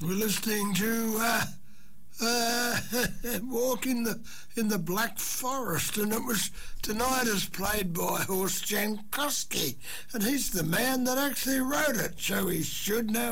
We're listening to Walk in the Black Forest, and it was tonight is played by Horst Jankowski, and he's the man that actually wrote it, so he should know